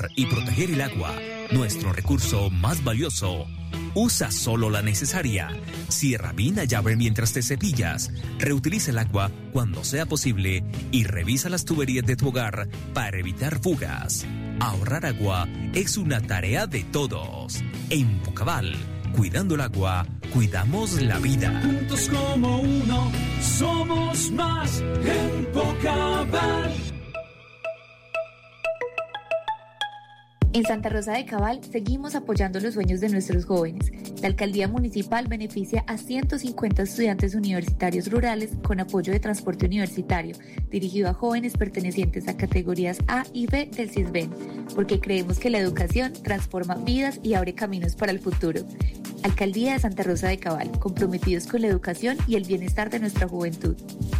cuidar y proteger el agua, nuestro recurso más valioso. Usa solo la necesaria. Cierra bien la llave mientras te cepillas. Reutiliza el agua cuando sea posible y revisa las tuberías de tu hogar para evitar fugas. Ahorrar agua es una tarea de todos. En Bucaval, cuidando el agua, cuidamos la vida. Juntos como uno, somos más en Bucaval. En Santa Rosa de Cabal seguimos apoyando los sueños de nuestros jóvenes. La alcaldía municipal beneficia a 150 estudiantes universitarios rurales con apoyo de transporte universitario, dirigido a jóvenes pertenecientes a categorías A y B del CISBEN, porque creemos que la educación transforma vidas y abre caminos para el futuro. Alcaldía de Santa Rosa de Cabal, comprometidos con la educación y el bienestar de nuestra juventud.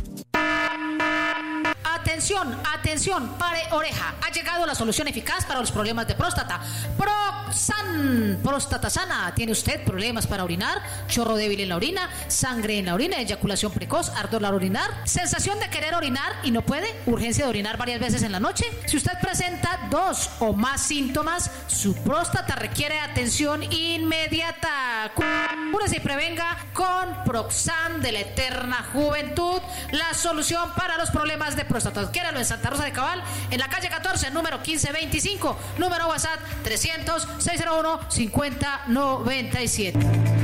Atención, atención, pare oreja. Ha llegado la solución eficaz para los problemas de próstata. Proxan, próstata sana. ¿Tiene usted problemas para orinar? Chorro débil en la orina, sangre en la orina, eyaculación precoz, ardor al orinar, sensación de querer orinar y no puede, urgencia de orinar varias veces en la noche. Si usted presenta 2 o más síntomas, su próstata requiere atención inmediata. Cúrese y prevenga con Proxan de la eterna juventud, la solución para los problemas de próstata. Adquiéralo en Santa Rosa de Cabal, en la calle 14, número 1525, número WhatsApp 300-601-5097.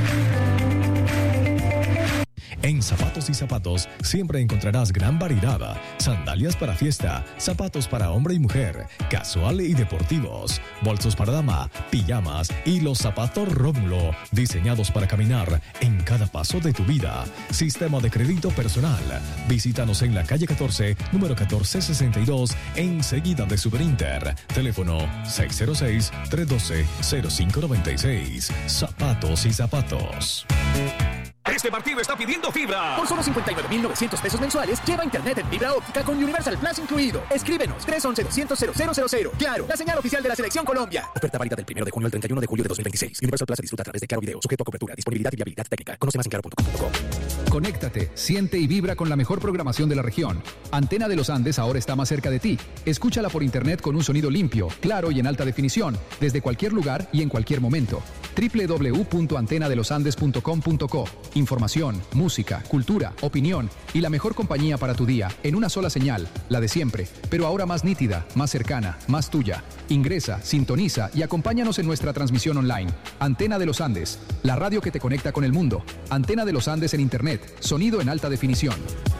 En Zapatos y Zapatos siempre encontrarás gran variedad. Sandalias para fiesta, zapatos para hombre y mujer, casual y deportivos, bolsos para dama, pijamas y los zapatos Rómulo, diseñados para caminar en cada paso de tu vida. Sistema de crédito personal. Visítanos en la calle 14, número 1462, enseguida de Superinter. Teléfono 606-312-0596. Zapatos y Zapatos. Este partido está pidiendo fibra. Por solo 59,900 pesos mensuales, lleva internet en fibra óptica con Universal Plus incluido. Escríbenos 311-200-0000. Claro, la señal oficial de la Selección Colombia. Oferta válida del 1 de junio al 31 de julio de 2026. Universal Plus se disfruta a través de Claro Video, sujeto a cobertura, disponibilidad y viabilidad técnica. Conoce más en claro.com.co. Conéctate, siente y vibra con la mejor programación de la región. Antena de los Andes ahora está más cerca de ti. Escúchala por internet con un sonido limpio, claro y en alta definición, desde cualquier lugar y en cualquier momento. www.antenadelosandes.com.co. Información, música, cultura, opinión y la mejor compañía para tu día en una sola señal, la de siempre, pero ahora más nítida, más cercana, más tuya. Ingresa, sintoniza y acompáñanos en nuestra transmisión online. Antena de los Andes, la radio que te conecta con el mundo. Antena de los Andes en internet, sonido en alta definición.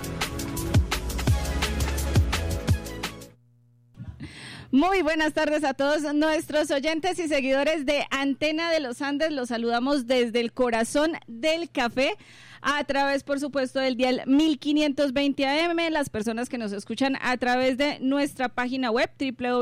Muy buenas tardes a todos nuestros oyentes y seguidores de Antena de los Andes. Los saludamos desde el corazón del café, a través, por supuesto, del dial 1520 AM, las personas que nos escuchan a través de nuestra página web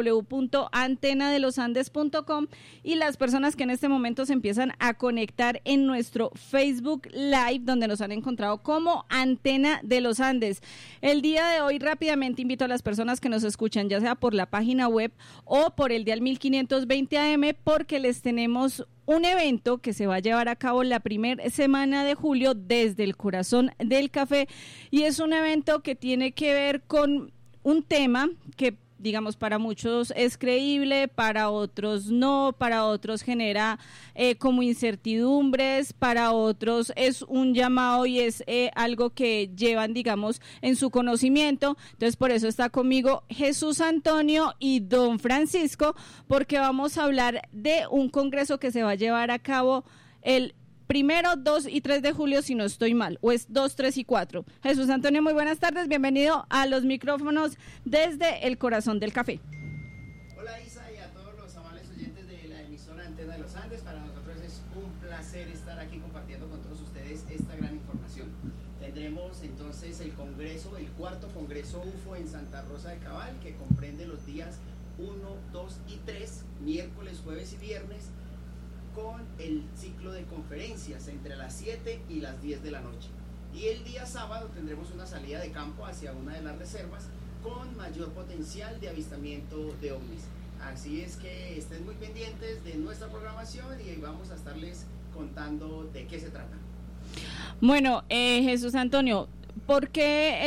www.antenadelosandes.com y las personas que en este momento se empiezan a conectar en nuestro Facebook Live, donde nos han encontrado como Antena de los Andes. El día de hoy rápidamente invito a las personas que nos escuchan, ya sea por la página web o por el dial 1520 AM, porque les tenemos un evento que se va a llevar a cabo la primera semana de julio desde el corazón del café, y es un evento que tiene que ver con un tema que, digamos, para muchos es creíble, para otros no, para otros genera como incertidumbres, para otros es un llamado y es algo que llevan, digamos, en su conocimiento. Entonces, por eso está conmigo Jesús Antonio y Don Francisco, porque vamos a hablar de un congreso que se va a llevar a cabo el 1, 2 y 3 de julio, si no estoy mal, o es 2, 3 y 4. Jesús Antonio, muy buenas tardes, bienvenido a los micrófonos desde el corazón del café. Hola Isa y a todos los amables oyentes de la emisora Antena de los Andes. Para nosotros es un placer estar aquí compartiendo con todos ustedes esta gran información. Tendremos entonces el congreso, el cuarto congreso UFO en Santa Rosa de Cabal, que comprende los días 1, 2 y 3, miércoles, jueves y viernes, con el ciclo de conferencias entre las 7 y las 10 de la noche. Y el día sábado tendremos una salida de campo hacia una de las reservas con mayor potencial de avistamiento de ovnis. Así es que estén muy pendientes de nuestra programación y vamos a estarles contando de qué se trata. Bueno, Jesús Antonio, ¿por qué